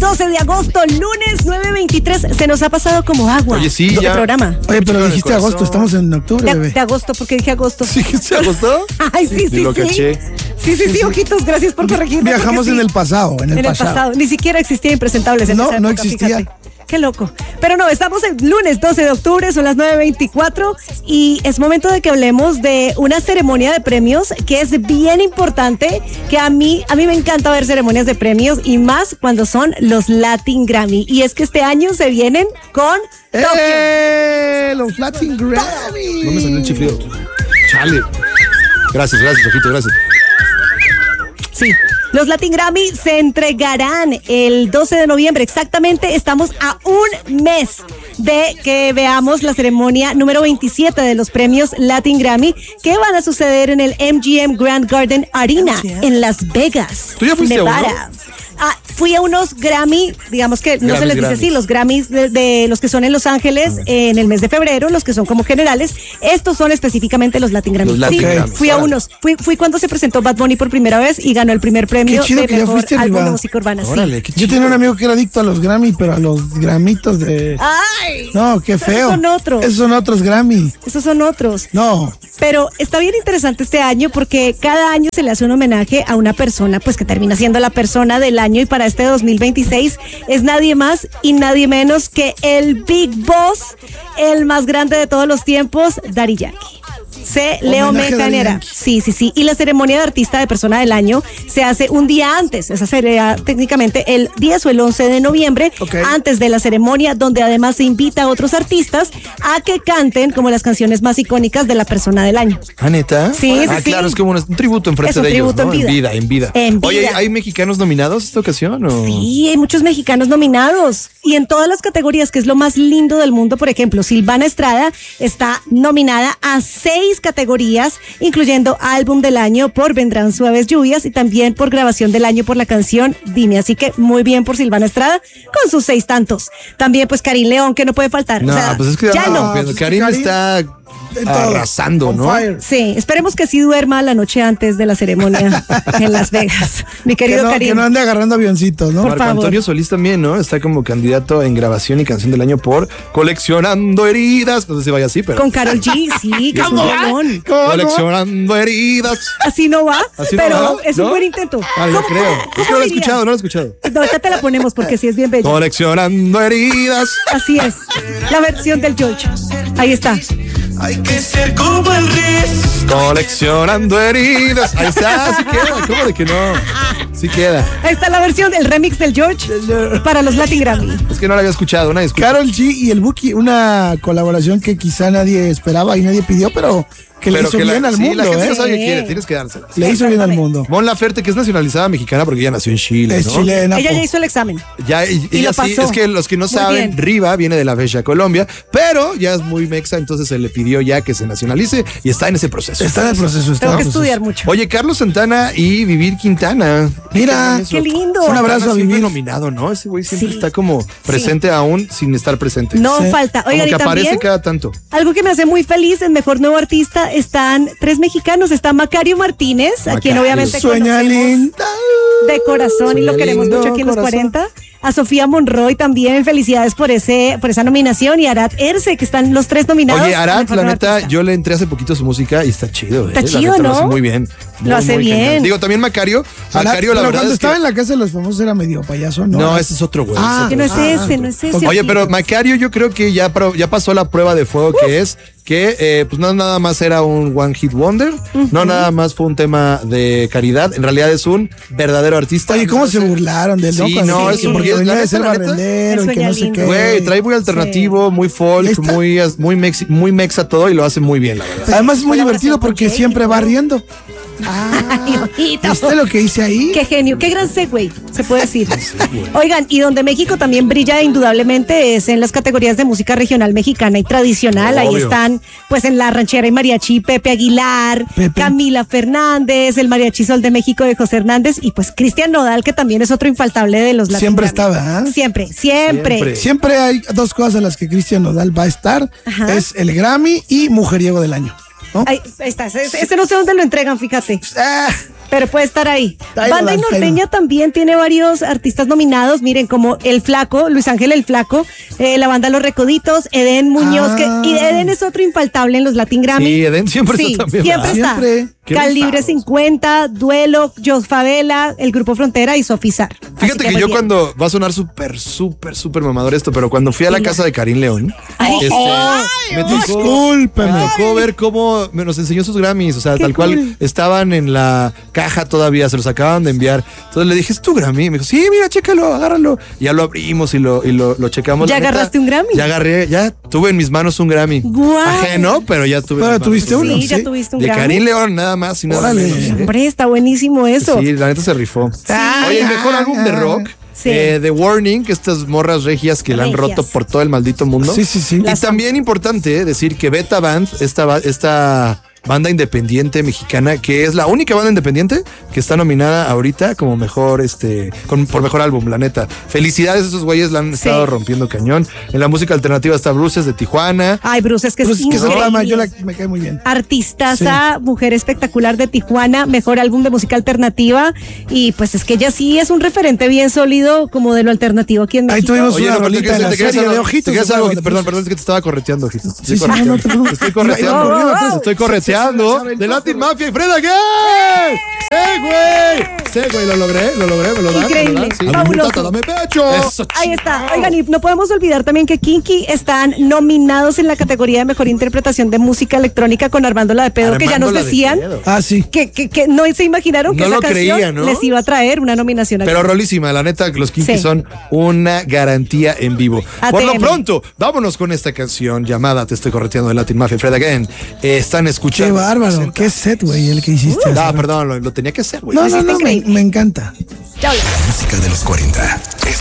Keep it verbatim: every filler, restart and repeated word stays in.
doce de agosto, lunes nueve veintitrés. Se nos ha pasado como agua. Oye, sí, ya. programa. Oye, pero dijiste agosto, estamos en octubre, de, bebé. de agosto, porque dije agosto. ¿Sí dijiste agosto? Ay, sí, sí, lo sí. caché. Sí, sí, sí, ojitos, gracias por corregirme. Viajamos sí. en el pasado, en el en pasado. el pasado. Ni siquiera existía Impresentables en No, esa no época, existía. fíjate. Qué loco. Pero no, estamos el lunes doce de octubre, son las nueve veinticuatro y es momento de que hablemos de una ceremonia de premios que es bien importante, que a mí, a mí me encanta ver ceremonias de premios y más cuando son los Latin Grammy. Y es que este año se vienen con ¡Eh! Los Latin Grammy. No me salió el chiflido. Chale. Gracias, gracias, ojito, gracias. Sí, los Latin Grammy se entregarán el doce de noviembre. Exactamente, estamos a un mes de que veamos la ceremonia número veintisiete de los premios Latin Grammy, que van a suceder en el M G M Grand Garden Arena en Las Vegas, ¿Tú ya fuiste Nevada. a uno? Ah, fui a unos Grammy, digamos que no Grammys, se les dice Grammys. así, los Grammys de, de los que son en Los Ángeles eh, en el mes de febrero, los que son como generales. Estos son específicamente los Latin Grammy. Los Latin Sí, Grammys, fui a órale. unos. Fui, fui cuando se presentó Bad Bunny por primera vez y ganó el primer premio Qué chido de que ya mejor fuiste, álbum Riva. de música urbana. Sí. Órale, qué Yo tenía un amigo que era adicto a los Grammy, pero a los gramitos de... ¡Ay! No, qué Pero feo. son otros. Esos son otros Grammy. Esos son otros. No. Pero está bien interesante este año porque cada año se le hace un homenaje a una persona, pues que termina siendo la persona del año, y para este dos mil veintiséis es nadie más y nadie menos que el Big Boss, el más grande de todos los tiempos, Daddy Yankee. Se le Homenaje a Daddy homenajeará. Yankee. Sí, sí, sí. Y la ceremonia de artista de persona del año se hace un día antes. Esa sería técnicamente el diez o el once de noviembre, Ok. antes de la ceremonia, donde además se invita a otros artistas a que canten como las canciones más icónicas de la persona del año. ¿Ah, neta? Sí, Ah, sí, claro, sí. es como un, un tributo enfrente Es un de ellos, tributo ¿no? en vida. En vida, En vida. Oye, ¿hay mexicanos nominados esta ocasión o...? Sí, hay muchos mexicanos nominados y en todas las categorías, que es lo más lindo del mundo. Por ejemplo, Silvana Estrada está nominada a seis categorías, incluyendo álbum del año por Vendrán Suaves Lluvias y también por grabación del año por la canción Dime. Así que muy bien por Silvana Estrada con sus seis tantos. También pues Karim León, que no puede faltar. No, O sea, pues es que ya no, no. pues es que Karim Karim- está En todo. arrasando, On ¿no? fire. Sí, esperemos que sí duerma la noche antes de la ceremonia en Las Vegas. Mi Que querido no, Karim. que no ande agarrando avioncitos, ¿no? Por Marco favor. Antonio Solís también, ¿no? Está como candidato en grabación y canción del año por Coleccionando Heridas. No sé si vaya así, pero... Con Karol G, sí, que es un rolón. ¿Cómo no? Coleccionando heridas. Así no va, Así no pero va, es ¿no? un buen intento. Ah, yo ¿Cómo- creo. cómo Es que no lo he diría? escuchado, no lo he escuchado. No, ahorita te la ponemos porque sí es bien bella. Coleccionando heridas. Así es, la versión del George. Ahí está. Hay que ser como el resto. Coleccionando heridas. Ahí está, sí queda. ¿Cómo de que no? Sí queda. Ahí está la versión del remix del George para los Latin Grammy. Es que no la había escuchado, nadie escucha. Karol G y el Buki, una colaboración que quizá nadie esperaba y nadie pidió, pero que le Pero hizo que la- bien al sí, mundo, la gente ¿eh? no sabe qué Sí. quiere, tienes que dársela. Le hizo bien al mundo. Mon Laferte, que es nacionalizada mexicana porque ella nació en Chile, Es ¿no? chilena. Ella po. ya hizo el examen. Ya, y, Y ella lo sí, pasó. es que los que no Muy saben, bien. Riva viene de la bella Colombia, pero ya es muy mexa, entonces se le pidió ya que se nacionalice y está en ese proceso. Está en el proceso. Está Tengo en que el proceso. estudiar mucho. Oye, Carlos Santana y Vivir Quintana. Mira, Qué lindo. Un abrazo a Santana siempre Vivir. nominado, ¿no? Ese güey siempre Sí. está como presente aún sin estar presente. No Sí. falta. como Oigan, que y aparece también cada tanto. algo que me hace muy feliz, en Mejor Nuevo Artista están tres mexicanos. Está Macario Martínez, a quien Macario. obviamente Sueña conocemos linda. de corazón y lo Sueña queremos lindo, mucho aquí en los corazón. cuarenta. A Sofía Monroy también, felicidades por ese por esa nominación, y a Arad Erce, que están los tres nominados. Oye, a Arad, Mejor la Nuevo neta, Artista. yo le entré hace poquito a su música y está chido. Está ¿eh? La chido, neta, ¿no? Lo hace muy bien. Lo Muy, hace muy bien. genial. Digo, también Macario. Ahora, Macario, la pero verdad cuando es que... estaba en la casa de los famosos era medio payaso, ¿no? No, ese es otro güey. Ah, ese Que no es otro. ese, no es ese. Oye, pero Macario yo creo que ya, pro- ya pasó la prueba de fuego, que es que eh, pues no nada más era un one hit wonder, no nada más fue un tema de caridad, en realidad es un verdadero artista. Oye, ¿cómo se burlaron de él? Sí, Cuando no, que- eso que porque venía la de neta, ser la neta, barrendero y que sueña no sé lindo. qué. Güey, trae muy alternativo, muy Y folk, está- muy, muy, mexi- muy mexa todo y lo hace muy bien, la verdad. Además es muy Colaboración divertido con porque Jake, siempre ¿no? va riendo. Ay, ojito. ¿Viste lo que hice ahí? Qué genio, qué gran segue, se puede decir. Oigan, y donde México también brilla indudablemente es en las categorías de música regional mexicana y tradicional. Ahí Obvio. están, pues en la ranchera y mariachi, Pepe Aguilar, Pepe. Camila Fernández, el mariachi Sol de México de José Hernández y pues Cristian Nodal, que también es otro infaltable de los Latin Siempre Grammy. estaba, ¿ah? Siempre, siempre. Siempre. Siempre hay dos cosas en las que Cristian Nodal va a estar. Ajá. Es el Grammy y Mujeriego del Año, ¿no? Ahí, ahí está, ese, ese no sé dónde lo entregan, fíjate. Ah, Pero puede estar ahí. Ahí Banda lo y dan, Norteña también tiene varios artistas nominados. Miren, como El Flaco, Luis Ángel El Flaco, eh, la banda Los Recoditos, Eden Muñoz, Ah. que, y Eden es otro infaltable en los Latin Grammy. Sí, Eden siempre Sí, está también. siempre ¿verdad? está. Siempre. Qué Calibre rifados. cincuenta, Duelo, Jos Favela, el Grupo Frontera y Sofizar. Fíjate que yo cuando, va a sonar súper, súper, súper mamador esto, pero cuando fui a la Dilo. casa de Karim León, Ay, este, ay, me tocó, Discúlpeme. me tocó ver cómo me nos enseñó sus Grammys, o sea, Qué tal cual cool. estaban en la caja todavía, se los acaban de enviar. Entonces le dije, ¿es tu Grammy? Me dijo, sí, mira, chécalo, agárralo. Y ya lo abrimos y lo, y lo, lo checamos. ¿Ya La neta, agarraste un Grammy? Ya agarré, ya tuve en mis manos un Grammy. Guau. Ajeno, pero ya tuve. en Pero mis manos tuviste un uno. Sí, ya ¿sí? tuviste un De Grammy. Karim León, nada más y nada Órale. menos. ¿eh? Hombre, está buenísimo eso. Sí, la neta se rifó. Ah, Oye, el mejor ah, álbum de ah. rock, Sí. eh, The Warning, que estas morras regias que la han Regias. roto por todo el maldito mundo. Sí, sí, sí. Y Las también importante eh, decir que Beta Band, esta, ba- esta banda independiente mexicana, que es la única banda independiente que está nominada ahorita como mejor, este, con- por mejor álbum, la neta. Felicidades a esos güeyes, la han Sí. estado rompiendo cañón. En la música alternativa está Bruces de Tijuana. Ay, Bruce, es que Pues es es que esa increíble. dama, yo la, me cae muy bien. Artistaza, mujer espectacular de Tijuana, mejor álbum de música alternativa. Y pues es que ella sí es un referente bien sólido como de lo alternativo aquí en Ahí México. tuvimos Oye, una no, pero te rolita quedas- en la te quedas serie algo- de Ojitos. te quedas de algo- Pablo. perdón, perdón, es que te estaba correteando, Ojitos. Te Sí, estoy sí, no, no te correteando. preocupes. Te estoy correteando. Iba- iba- iba- Te estoy correteando. De Latin Mafia y Freda Gay. ¡Sí, güey! Sí, güey, lo logré, lo logré, me lo dan. Increíble, me lo dan, sí. fabuloso. Tata, dame pecho. Eso, Ahí está. Oigan, y no podemos olvidar también que Kinky están nominados en la categoría de mejor interpretación de música electrónica con Armando La de Pedo, que ya nos Armando La de decían Pedo. Ah, sí. que, que, que no se imaginaron que No esa lo canción creía, ¿no? les iba a traer una nominación. Pero rolísima, la neta, que los Kinky Sí. son una garantía en vivo. Por lo A T M. pronto, vámonos con esta canción llamada Te estoy correteando de Latin Mafia y Fred Again. Eh, están Qué escuchando. bárbaro. Qué set, güey, el que hiciste. hace Ah, rato. perdón, lo, lo tenía que hacer, güey. No, Lo no, hiciste no, me, increíble. me encanta. Chao. La música de los cuarenta es